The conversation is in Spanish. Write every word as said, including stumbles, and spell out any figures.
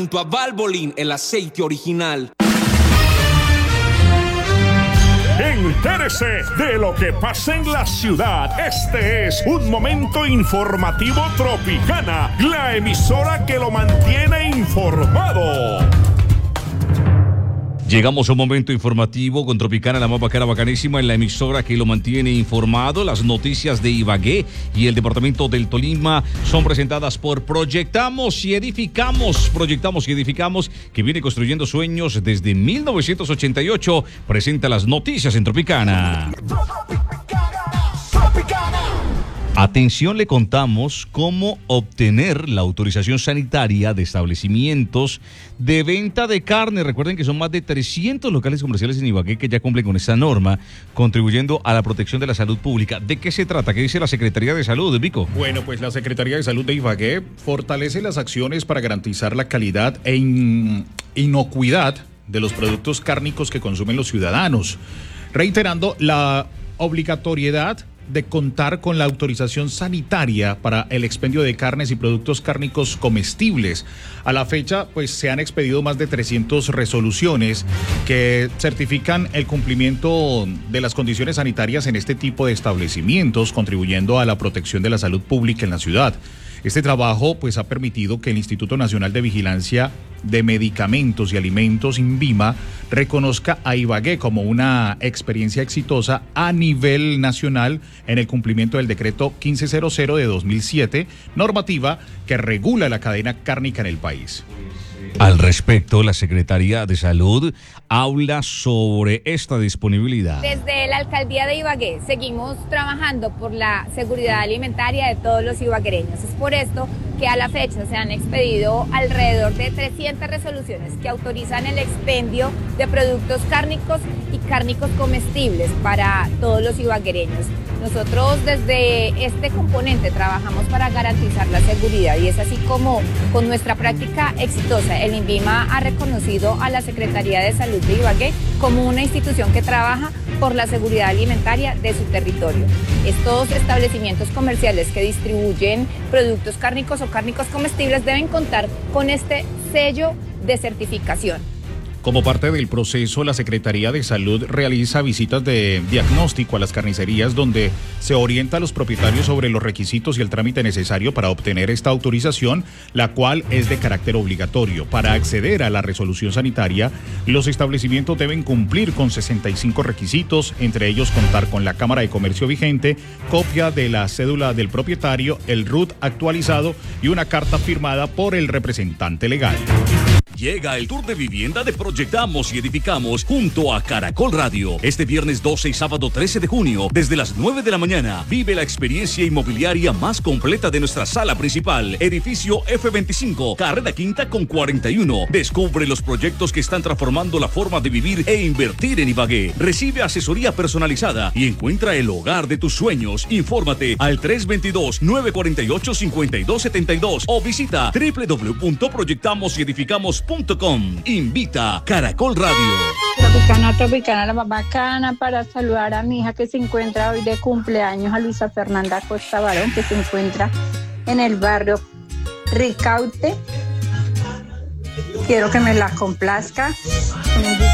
Junto a Valvoline, el aceite original. Entérese de lo que pasa en la ciudad. Este es un momento informativo Tropicana, la emisora que lo mantiene informado. Llegamos a un momento informativo con Tropicana, la más bacana, bacanísima, en la emisora que lo mantiene informado. Las noticias de Ibagué y el departamento del Tolima son presentadas por Proyectamos y Edificamos. Proyectamos y Edificamos, que viene construyendo sueños desde mil novecientos ochenta y ocho. Presenta las noticias en Tropicana. Atención, le contamos cómo obtener la autorización sanitaria de establecimientos de venta de carne. Recuerden que son más de trescientos locales comerciales en Ibagué que ya cumplen con esta norma, contribuyendo a la protección de la salud pública. ¿De qué se trata? ¿Qué dice la Secretaría de Salud, Vico? Bueno, pues la Secretaría de Salud de Ibagué fortalece las acciones para garantizar la calidad e in- inocuidad de los productos cárnicos que consumen los ciudadanos, reiterando la obligatoriedad de contar con la autorización sanitaria para el expendio de carnes y productos cárnicos comestibles. A la fecha, pues se han expedido más de trescientas resoluciones que certifican el cumplimiento de las condiciones sanitarias en este tipo de establecimientos, contribuyendo a la protección de la salud pública en la ciudad. Este trabajo pues ha permitido que el Instituto Nacional de Vigilancia de Medicamentos y Alimentos, INVIMA, reconozca a Ibagué como una experiencia exitosa a nivel nacional en el cumplimiento del decreto quince cero de dos mil siete, normativa que regula la cadena cárnica en el país. Al respecto, la Secretaría de Salud habla sobre esta disponibilidad. Desde la Alcaldía de Ibagué seguimos trabajando por la seguridad alimentaria de todos los ibaguereños. Es por esto que a la fecha se han expedido alrededor de trescientas resoluciones que autorizan el expendio de productos cárnicos y cárnicos comestibles para todos los ibaguereños. Nosotros desde este componente trabajamos para garantizar la seguridad y es así como con nuestra práctica exitosa el INVIMA ha reconocido a la Secretaría de Salud de Ibagué como una institución que trabaja por la seguridad alimentaria de su territorio. Estos establecimientos comerciales que distribuyen productos cárnicos o cárnicos comestibles deben contar con este sello de certificación. Como parte del proceso, la Secretaría de Salud realiza visitas de diagnóstico a las carnicerías donde se orienta a los propietarios sobre los requisitos y el trámite necesario para obtener esta autorización, la cual es de carácter obligatorio. Para acceder a la resolución sanitaria, los establecimientos deben cumplir con sesenta y cinco requisitos, entre ellos contar con la Cámara de Comercio vigente, copia de la cédula del propietario, el R U T actualizado y una carta firmada por el representante legal. Llega el tour de vivienda de Proyectamos y Edificamos junto a Caracol Radio. Este viernes doce y sábado trece de junio, desde las nueve de la mañana, vive la experiencia inmobiliaria más completa de nuestra sala principal. Edificio F veinticinco, carrera quinta con cuarenta y uno. Descubre los proyectos que están transformando la forma de vivir e invertir en Ibagué. Recibe asesoría personalizada y encuentra el hogar de tus sueños. Infórmate al tres dos dos, nueve cuatro ocho, cinco dos siete dos o visita doble u doble u doble u punto proyectamos y edificamos punto com. Invita Caracol Radio. Tropicana, Tropicana, la más bacana, para saludar a mi hija que se encuentra hoy de cumpleaños, a Luisa Fernanda Costa Barón, que se encuentra en el barrio Ricaute. Quiero que me la complazca.